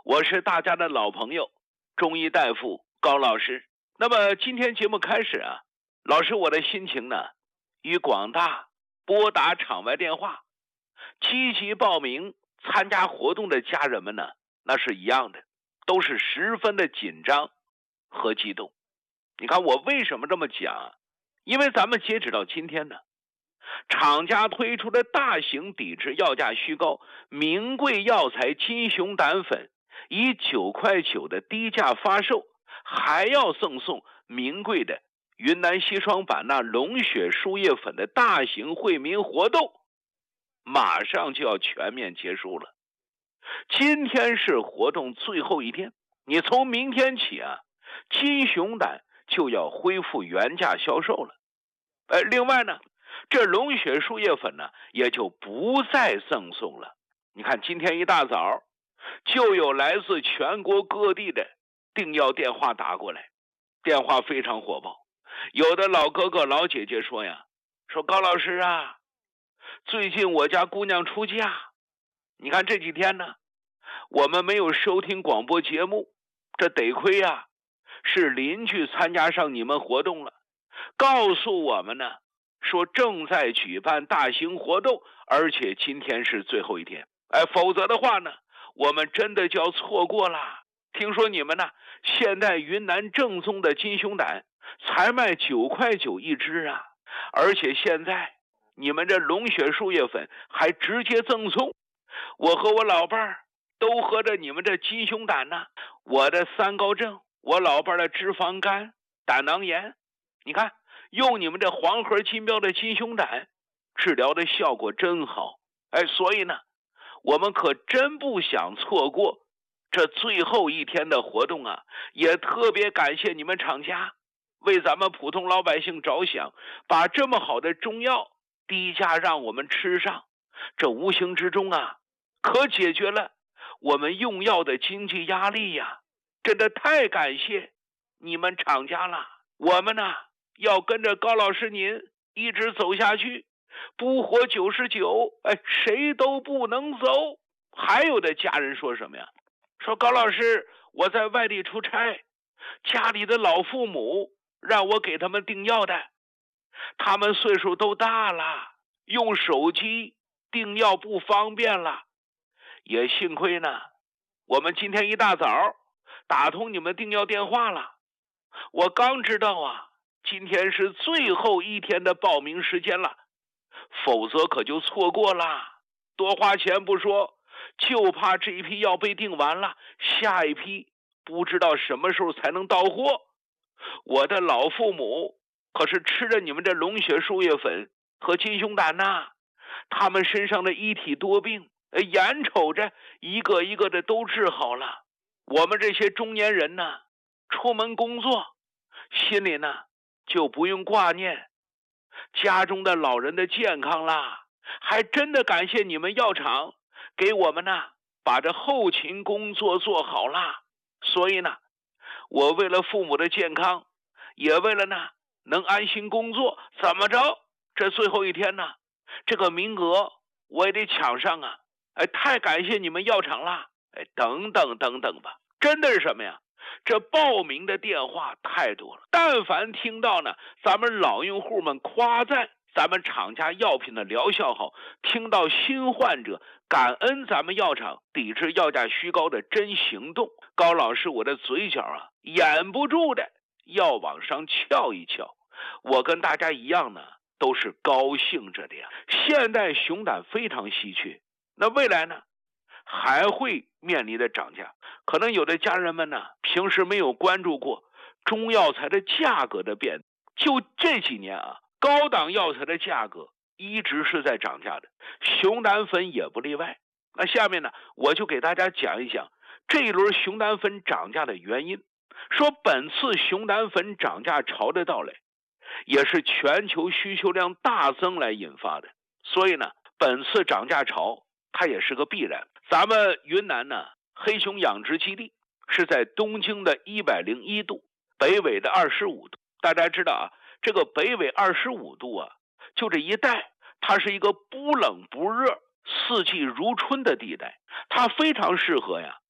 我是大家的老朋友，中医大夫高老师。那么今天节目开始啊，老师我的心情呢，与广大拨打场外电话、积极报名参加活动的家人们呢，那是一样的，都是十分的紧张和激动。你看我为什么这么讲啊？因为咱们截止到今天呢，厂家推出的大型抵制药价虚高名贵药材金熊胆粉，以9.9块的低价发售，还要赠送名贵的云南硒霜版纳龙血输液粉的大型惠民活动，马上就要全面结束了。今天是活动最后一天，你从明天起啊，金熊胆就要恢复原价销售了。另外呢，这龙血输液粉呢也就不再赠送了。你看今天一大早就有来自全国各地的订药电话打过来，电话非常火爆。有的老哥哥老姐姐说呀，说高老师啊，最近我家姑娘出嫁，你看这几天呢我们没有收听广播节目，这得亏呀是邻居参加上你们活动了，告诉我们呢说正在举办大型活动，而且今天是最后一天。否则的话呢，我们真的就要错过了。听说你们呢，现在云南正宗的金熊胆才卖9.9块一支啊，而且现在你们这龙血输液粉还直接赠送。我和我老伴儿都喝着你们这金熊胆呢，我的3高症，我老伴儿的脂肪肝、胆囊炎，你看用你们这黄河金标的金熊胆治疗的效果真好。所以呢，我们可真不想错过这最后一天的活动啊，也特别感谢你们厂家为咱们普通老百姓着想，把这么好的中药低价让我们吃上，这无形之中啊，可解决了我们用药的经济压力呀，真的太感谢你们厂家了。我们呢要跟着高老师您一直走下去，不活99，谁都不能走。还有的家人说什么呀？说高老师，我在外地出差，家里的老父母让我给他们订药的，他们岁数都大了，用手机订药不方便了。也幸亏呢，我们今天一大早打通你们订药电话了，我刚知道啊，今天是最后一天的报名时间了，否则可就错过了。多花钱不说，就怕这一批药被订完了，下一批不知道什么时候才能到货。我的老父母可是吃着你们这龙血输液粉和金熊胆呐，他们身上的一体多病，眼瞅着一个一个的都治好了。我们这些中年人呢，出门工作，心里呢就不用挂念家中的老人的健康啦。还真的感谢你们药厂给我们呢把这后勤工作做好啦。所以呢，我为了父母的健康，也为了呢能安心工作，怎么着这最后一天呢，这个名额我也得抢上啊。太感谢你们药厂啦。等等等等吧，真的是什么呀，这报名的电话太多了，但凡听到呢咱们老用户们夸赞咱们厂家药品的疗效好，听到新患者感恩咱们药厂抵制药价虚高的真行动，高老师我的嘴角啊掩不住的要往上翘一翘。我跟大家一样呢，都是高兴着的呀。现在熊胆非常稀缺，那未来呢还会面临的涨价。可能有的家人们呢平时没有关注过中药材的价格的变动，就这几年啊，高档药材的价格一直是在涨价的，熊胆粉也不例外。那下面呢，我就给大家讲一讲这一轮熊胆粉涨价的原因。说本次熊胆粉涨价潮的到来，也是全球需求量大增来引发的，所以呢，本次涨价潮它也是个必然。咱们云南呢，黑熊养殖基地是在东经的101度，北纬的25度。大家知道啊，这个北纬25度啊，就这一带，它是一个不冷不热、四季如春的地带，它非常适合呀